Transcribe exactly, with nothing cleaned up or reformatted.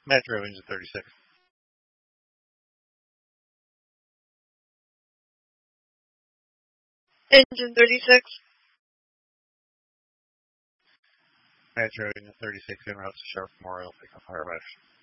Metro Engine thirty-six. Engine thirty-six. Metro Engine thirty-six en route to Sharp Memorial, pick up fire rush.